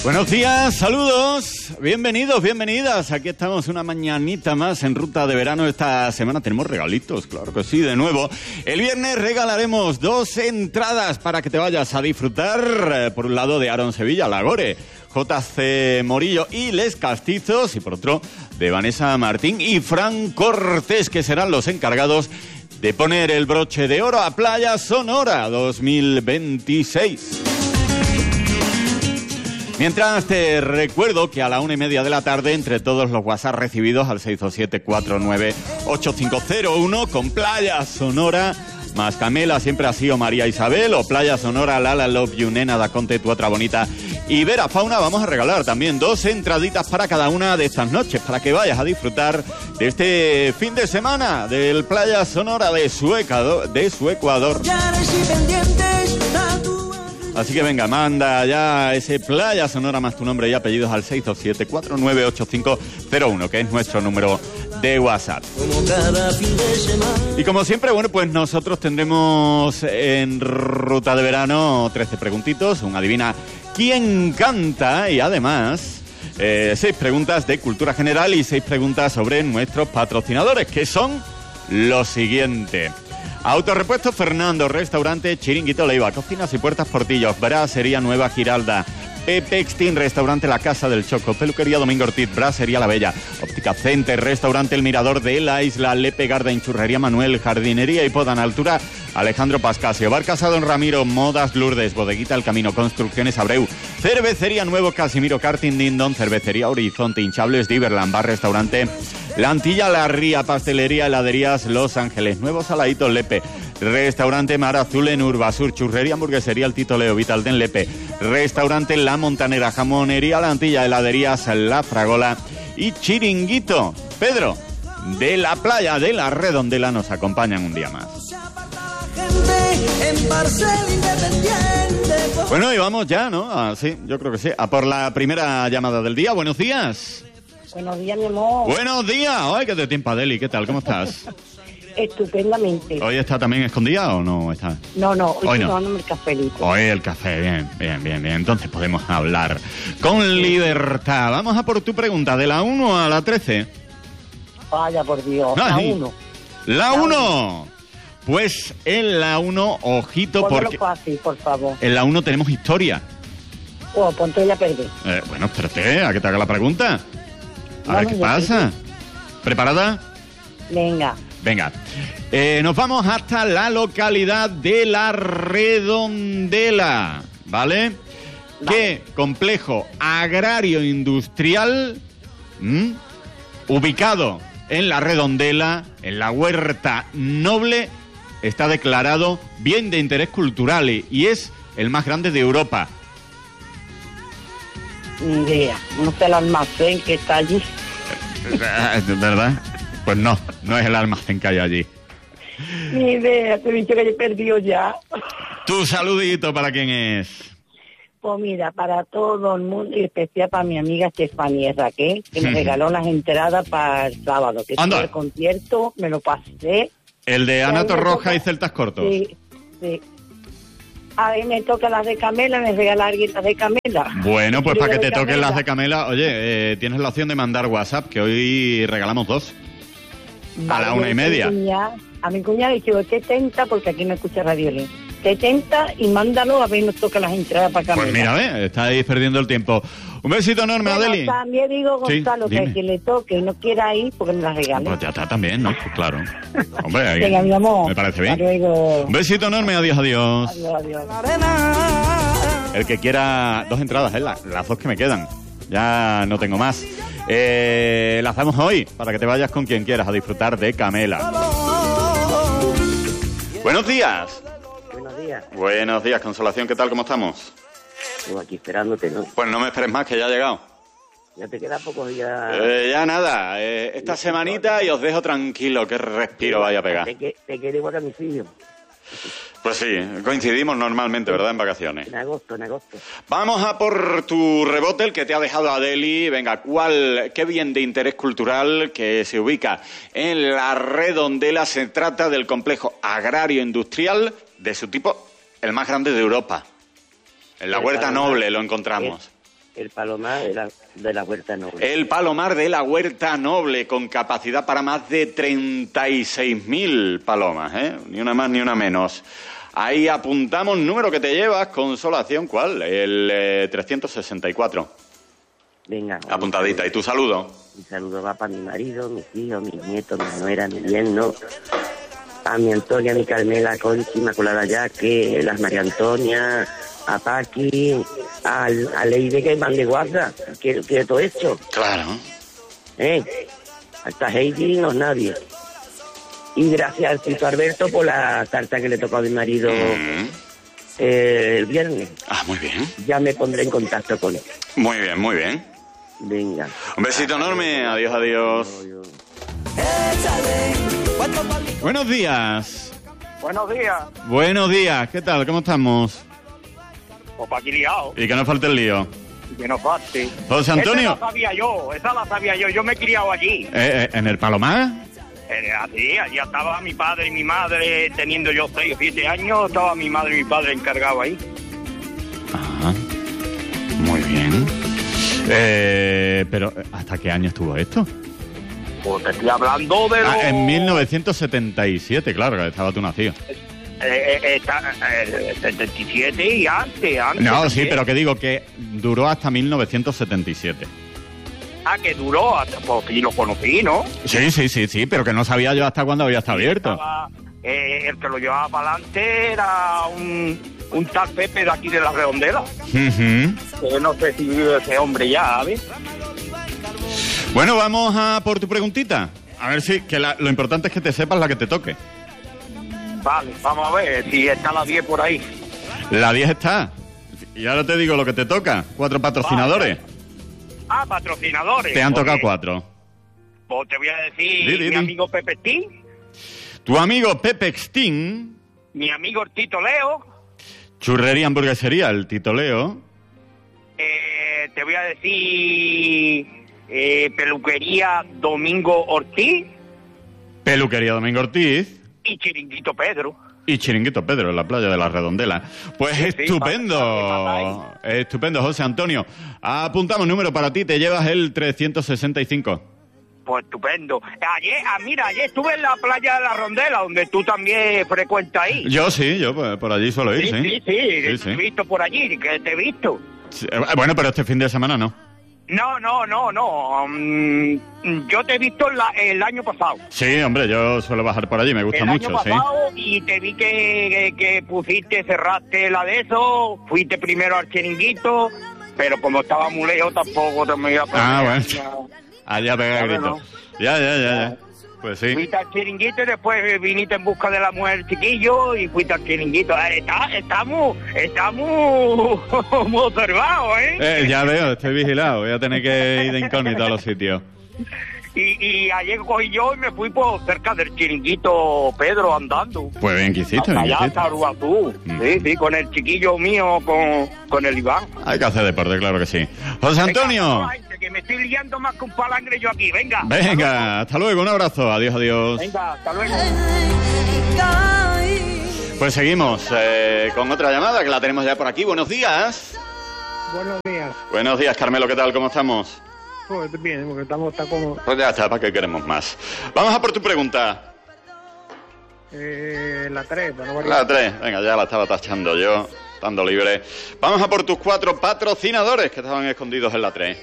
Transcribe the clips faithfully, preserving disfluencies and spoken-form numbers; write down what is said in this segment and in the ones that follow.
Buenos días, saludos, bienvenidos, bienvenidas. Aquí estamos una mañanita más en Ruta de Verano. Esta semana tenemos regalitos, claro que sí, de nuevo. El viernes regalaremos dos entradas para que te vayas a disfrutar, por un lado de Aaron Sevilla, Lagore, J C Morillo y Les Castizos, y por otro de Vanessa Martín y Fran Cortés, que serán los encargados de poner el broche de oro a Playa Sonora dos mil veintiséis. Mientras te recuerdo que a la una y media de la tarde, entre todos los WhatsApp recibidos al seis dos siete cuatro nueve ocho cinco cero uno con Playa Sonora, más Camela, siempre ha sido María Isabel, o Playa Sonora, Lala Love You, Nena da Conte, tu otra bonita, y Vera Fauna, vamos a regalar también dos entraditas para cada una de estas noches, para que vayas a disfrutar de este fin de semana del Playa Sonora de su Ecuador. De su Ecuador. Así que venga, manda ya ese Playa Sonora más tu nombre y apellidos al seis dos siete cuatro nueve ocho cinco cero uno, que es nuestro número de WhatsApp. Y como siempre, bueno, pues nosotros tendremos en Ruta de Verano trece preguntitos, un adivina quién canta y además eh, seis preguntas de cultura general y seis preguntas sobre nuestros patrocinadores, que son los siguientes. Autorepuesto Fernando, Restaurante Chiringuito Leiva, Cocinas y Puertas Portillos, Brasería Nueva Giralda, Pepe Extin, Restaurante La Casa del Choco, Peluquería Domingo Ortiz, Brasería La Bella, Óptica Center, Restaurante El Mirador de la Isla, Lepe Garden, Churrería Manuel, Jardinería y Podan Altura, Alejandro Pascasio, Bar Casa Don Ramiro, Modas Lourdes, Bodeguita El Camino, Construcciones Abreu, Cervecería Nuevo Casimiro, Karting Dindon, Cervecería Horizonte, Hinchables Diverland, Bar Restaurante La Antilla La Ría, Pastelería Heladerías Los Ángeles, Nuevo Saladito Lepe, Restaurante Mar Azul en Urbasur, Churrería Hamburguesería El Tito Leo, Vitalden Lepe, Restaurante La Montanera, Jamonería La Antilla, Heladerías La Fragola y Chiringuito Pedro de la Playa de la Redondela nos acompañan un día más. Bueno, y vamos ya, ¿no? Ah, sí, yo creo que sí. A por la primera llamada del día. Buenos días. Buenos días, mi amor. Buenos días. Ay, que te tiempo, Adeli. ¿Qué tal? ¿Cómo estás? Estupendamente. ¿Hoy está también escondida o no está? No, no, hoy, hoy no. tomándome el cafelito. Hoy el café, bien, bien, bien, bien. Entonces podemos hablar con libertad. Vamos a por tu pregunta, ¿de la uno a la trece? Vaya, por Dios, ah, la sí. uno. La uno. Pues en la uno, ojito, Póngalo porque fácil, por favor. En la uno tenemos historia. Oh, ponte ya a perder. Eh, bueno, espérate, a que te haga la pregunta. A No, ver no, qué ya pasa. perdí. ¿Preparada? Venga. Venga, eh, nos vamos hasta la localidad de La Redondela, ¿vale? Vale. ¿Qué complejo agrario industrial ¿m? ubicado en La Redondela, en la Huerta Noble, está declarado bien de interés cultural y, y es el más grande de Europa? Ni idea. No sé el almacén que está allí. ¿Verdad? Pues no, no es el almacén que hay allí. Ni idea, te he dicho que yo he perdido ya. Tu saludito, ¿para quién es? Pues mira, para todo el mundo y especial para mi amiga Estefanía Raquel, que me regaló las entradas para el sábado, que Anda. tuve el concierto, me lo pasé. El de Ana Ya me Torroja toca- y Celtas Cortos. Sí, sí. A mí me toca las de Camela, me regala alguien las de Camela. Bueno, pues Yo para que de te toquen Camela. las de Camela, oye, eh, tienes la opción de mandar WhatsApp, que hoy regalamos dos. Vale, a la una yo y media. A mi cuñada, a mi cuñada le digo, setenta, porque aquí no escucha Radio Lin. setenta y mándalo a ver nos toca las entradas para Camela. Pues mira, ve, estáis perdiendo el tiempo. Un besito enorme, Bueno, Adeli. también digo, Sí, Gonzalo, que dime. a quien le toque y no quiera ir, porque me las regale. Pues ya está también, ¿no? Pues claro. Hombre, ahí- Venga, mi amor. me parece bien. Hasta luego. Un besito enorme, adiós, adiós. Adiós, adiós. El que quiera dos entradas, ¿eh? las, las dos que me quedan. Ya no tengo más. Eh, las damos hoy para que te vayas con quien quieras a disfrutar de Camela. Buenos días. Buenos días. Buenos días, Consolación. ¿Qué tal? ¿Cómo estamos? Estoy aquí esperándote, ¿no? Pues no me esperes más, que ya ha llegado. Ya te quedan pocos días. Eh, ya nada. Eh, esta semanita y os dejo tranquilo. Qué respiro vaya a pegar. Te, que- te quiero igual que a mis hijos. Pues sí, coincidimos normalmente, ¿verdad? En vacaciones. En agosto, en agosto. Vamos a por tu rebote, el que te ha dejado Adeli. Venga, ¿cuál, qué bien de interés cultural que se ubica en La Redondela? Se trata del complejo agrario industrial de su tipo, el más grande de Europa. En la El Huerta Palomar. Noble lo encontramos. El Palomar de la, de la Huerta Noble. El Palomar de la Huerta Noble, con capacidad para más de treinta y seis mil palomas, ¿eh? Ni una más ni una menos. Ahí apuntamos número que te llevas, consolación, ¿cuál? El eh, trescientos sesenta y cuatro. Venga. Apuntadita. ¿Y tu saludo? Mi saludo va para mi marido, mis hijos, mis nietos, mi nuera, mi yerno, a mi Antonia, mi Carmela, Conchi, Inmaculada Yaque, las María Antonia, a Paqui, a, a Leide que van de guarda, que, que todo esto. Claro. ¿Eh? Hasta Heidi no es nadie. Y gracias al Tito Alberto por la tarta que le tocó a mi marido mm. eh, el viernes. Ah, muy bien. Ya me pondré en contacto con él. Muy bien, muy bien. Venga. Un besito enorme. Adiós, adiós. Buenos días. Buenos días. Buenos días. ¿Qué tal? ¿Cómo estamos? Pues pa' aquí liado. Y que no falte el lío. Que no falte. José Antonio. Esa la sabía yo, esa la sabía yo. Yo me he criado allí. Eh, eh, ¿En el Palomar? Eh, así, allí estaba mi padre y mi madre, teniendo yo seis o siete años, estaba mi madre y mi padre encargados ahí. Ajá. Muy bien. Eh, pero, ¿hasta qué año estuvo esto? Pues te estoy hablando de los... Ah, en mil novecientos setenta y siete, claro, que estaba tú nacido. Eh, eh, está, eh, setenta y siete y antes, antes. No, sí, también. pero que digo que duró hasta mil novecientos setenta y siete. Ah, que duró hasta... Pues sí, lo conocí, ¿no? Sí, sí, sí, sí, pero que no sabía yo hasta cuándo había estado abierto. Estaba, eh, el que lo llevaba para adelante era un, un tal Pepe de aquí de la Redondela. Uh-huh. Que no sé si vive ese hombre ya, ¿sabes? Bueno, vamos a por tu preguntita. A ver si, que la, lo importante es que te sepas la que te toque. Vale, vamos a ver si está la diez por ahí. La diez está. Y ahora te digo lo que te toca. Cuatro patrocinadores. Vale. Ah, patrocinadores. Te han tocado Porque, cuatro. Pues te voy a decir Di, di, mi di. amigo Pepe Stín, Tu amigo Pepe Extin, mi amigo el Tito Leo, Churrería Hamburguesería, el Tito Leo, eh, te voy a decir eh, Peluquería Domingo Ortiz Peluquería Domingo Ortiz y Chiringuito Pedro. y Chiringuito Pedro en la playa de la Redondela. Pues Sí, sí, estupendo, pasa, pasa estupendo, José Antonio. Apuntamos número para ti, te llevas el trescientos sesenta y cinco. Pues estupendo. Ayer, ah, mira, ayer estuve en la playa de la Rondela, donde tú también frecuentas ahí. Yo sí, yo pues, por allí suelo ir, Sí, sí. sí, sí, Sí, sí. te he visto por allí, que te he visto. Sí, eh, Bueno, pero este fin de semana no. No, no, no, no. Mm, yo te he visto la- el año pasado. Sí, hombre, yo suelo bajar por allí, me gusta el mucho, año sí. pasado y te vi que, que, que pusiste, cerraste la de eso, fuiste primero al Chiringuito, pero como estaba muy lejos tampoco te me iba a poner. Ah, bueno. Ya. Allá pega Ya, grito. bueno. Ya, ya, ya, ya. Pues sí. Fuiste al Chiringuito y después viniste en busca de la mujer chiquillo y fuiste al Chiringuito. Eh, Está, está muy, está muy, muy observado, ¿eh? Eh, ya veo, estoy vigilado. Voy a tener que ir de incógnito a los sitios. Y, y ayer cogí yo y me fui por cerca del Chiringuito Pedro andando. Pues bien, ¿qué hiciste? Hasta bien, allá, ¿qué hiciste? hasta Uruguazú. Mm. Sí, sí, con el chiquillo mío, con, con el Iván. Hay que hacer deporte, claro que sí. José Antonio. Venga, gente, que me estoy liando más que un palangre yo aquí. Venga. Venga, hasta luego, un abrazo. Adiós, adiós. Venga, hasta luego. Pues seguimos eh, con otra llamada que la tenemos ya por aquí. Buenos días. Buenos días. Buenos días, Carmelo, ¿qué tal? ¿Cómo estamos? Pues bien, porque estamos está como Pues ya está, ¿para qué queremos más? Vamos a por tu pregunta. eh, la tres, para no variar. La tres, venga, ya la estaba tachando yo, estando libre. Vamos a por tus cuatro patrocinadores que estaban escondidos en la tres.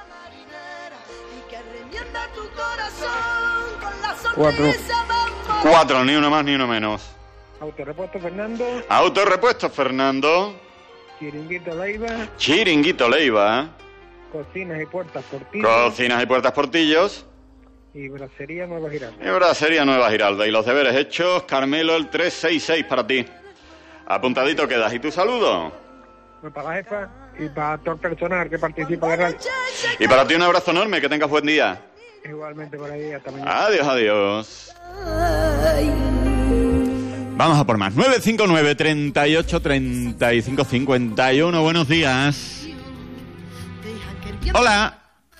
Cuatro. Cuatro, ni uno más ni uno menos. Autorepuesto Fernando, Autorepuestos Fernando, Chiringuito Leiva, Chiringuito Leiva, Cocinas y Puertas Portillo Cocinas y Puertas Portillos y Bracería Nueva Giralda. y Brasería Nueva Giralda. Y los deberes hechos, Carmelo, el tres seis seis para ti. Apuntadito quedas. ¿Y tu saludo? Pues para la jefa y para todo el personal que participa de radio. Y para ti un abrazo enorme, que tengas buen día. Igualmente por ahí, hasta mañana. Adiós, adiós. Vamos a por más. nueve cinco nueve, treinta y ocho, treinta y cinco, cincuenta y uno. Buenos días. Hola.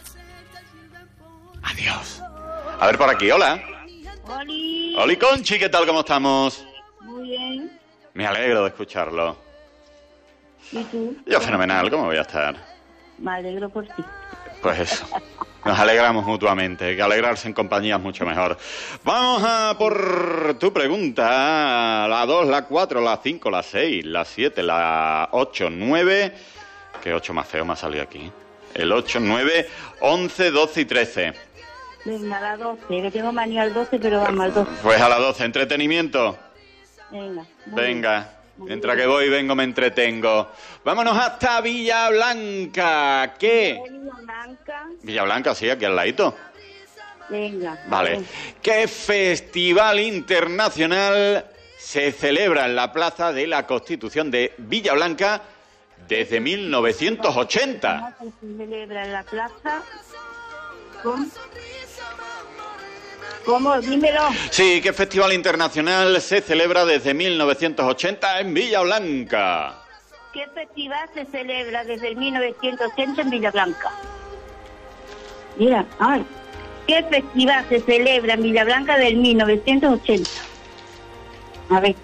Adiós. A ver por aquí, hola. Oli, Oli Conchi, ¿qué tal? ¿Cómo estamos? muy bien. Me alegro de escucharlo. ¿Y tú? Yo fenomenal, ¿cómo voy a estar? Me alegro por ti. Pues eso. Nos alegramos mutuamente, que alegrarse en compañía es mucho mejor. Vamos a por tu pregunta. La dos, la cuatro, la cinco, la seis, la siete, la ocho, nueve... ¿Qué ocho más feo me ha salido aquí? El ocho, nueve, once, doce y trece. Venga, a la doce, que tengo manía al doce, pero vamos al doce. Pues a la doce, entretenimiento. Venga. Venga. Mientras que voy, vengo, me entretengo. Vámonos hasta Villablanca. ¿Qué? Villablanca. Villablanca, sí, aquí al ladito. Venga. Vale. ¿Qué festival internacional se celebra en la Plaza de la Constitución de Villablanca desde mil novecientos ochenta? ¿Cómo se celebra en la plaza? ¿Cómo? ¿Cómo? Dímelo. Sí, ¿qué festival internacional se celebra desde mil novecientos ochenta en Villablanca? ¿Qué festival se celebra desde el mil novecientos ochenta en Villablanca? Mira, ay. ¿Qué festival se celebra en Villablanca del mil novecientos ochenta? A ver.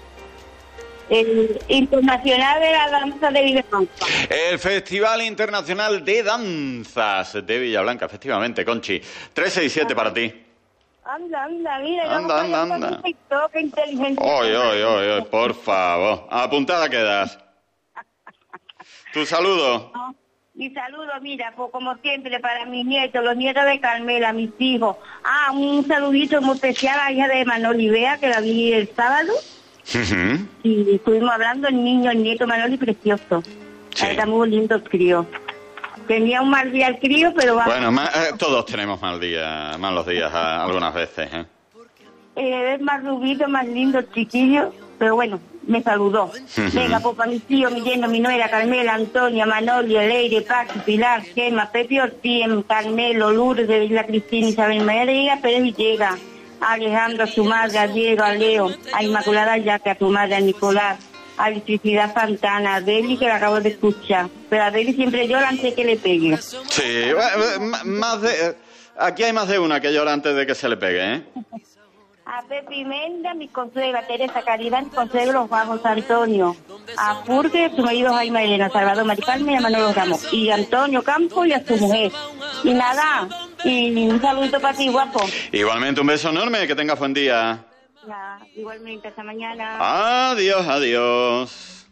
El Internacional de la Danza de Villablanca. El Festival Internacional de Danzas de Villablanca, efectivamente, Conchi. tres seis siete para ti. Anda, anda, mira. Anda, anda, anda. Qué inteligente. Oye, oye, oye, por favor. Apuntada quedas. ¿Tu saludo? No, mi saludo, mira, pues como siempre, para mis nietos, los nietos de Carmela, mis hijos. Ah, un saludito muy especial a la hija de Manoli Bea, que la vi el sábado. Uh-huh. Y estuvimos hablando, el niño, el nieto Manoli, precioso. Sí. Está muy lindo el crío. Tenía un mal día el crío, pero va. Bueno, ma- eh, todos tenemos mal día, malos días a- algunas veces, ¿eh? Eh, es más rubito, más lindo el chiquillo, pero bueno, me saludó. Uh-huh. Venga, pues para mi tío, mi yerno, mi nuera, Carmela, Antonia, Manolio, Leire, Paqui, Pilar, Gemma, Pepe Ortiz, Carmelo, Lourdes, la Cristina, Isabel María, Pérez Villegas, a Alejandro, a su madre, a Diego, a Leo, a Inmaculada Yaque, a tu madre, a Nicolás, a Electricidad Santana, a Deli, que la acabo de escuchar. Pero a Deli siempre llora antes que le pegue. Sí, bueno, más de... Aquí hay más de una que llora antes de que se le pegue, ¿eh? A Pepi Menda, mi consuegra Teresa Caridad, mi consuegro los Bajos Antonio. A Purge, su marido Jaime Elena, Salvador Maricarmen y a Manolo Ramos. Y a Antonio Campo y a su mujer. Y nada, y un saludito para ti, guapo. Igualmente, un beso enorme, que tengas buen día. Ya, igualmente, hasta mañana. Adiós, adiós.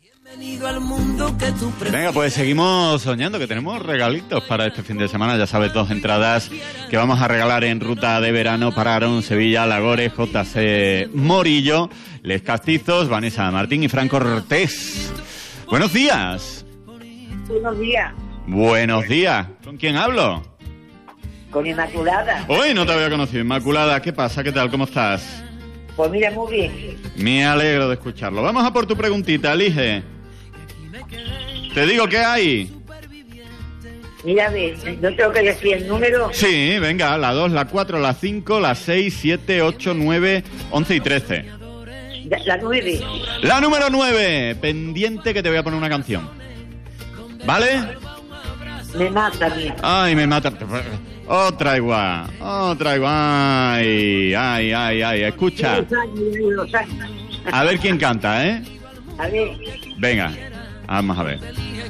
Venga, pues seguimos soñando que tenemos regalitos para este fin de semana. Ya sabes, dos entradas que vamos a regalar en ruta de verano para Arón, Sevilla, Lagores, J C Morillo, Les Castizos, Vanessa Martín y Franco Cortés. Buenos días. Buenos días. Buenos días. ¿Con quién hablo? Con Inmaculada. Hoy no te había conocido. Inmaculada, ¿qué pasa? ¿Qué tal? ¿Cómo estás? Pues mira, muy bien. Me alegro de escucharlo. Vamos a por tu preguntita, elige. Te digo qué hay. Mira, ve, ¿no tengo que decir el número? Sí, venga, la dos, la cuatro, la cinco, la seis, siete, ocho, nueve, once y trece. La, la nueve. La número nueve, pendiente que te voy a poner una canción. ¿Vale? Me mata, mía. Ay, me mata. Otra igual, otra igual. Ay, ay, ay, ay, escucha. A ver quién canta, ¿eh? A ver. Venga, vamos a ver.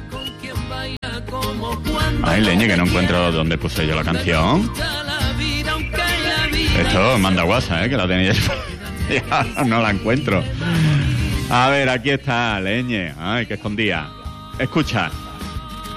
Ay, leñe, que no encuentro dónde puse yo la canción. Esto manda guasa, ¿eh? Que la tenía yo. Ya no la encuentro. A ver, aquí está, leñe. Ay, que escondía. Escucha.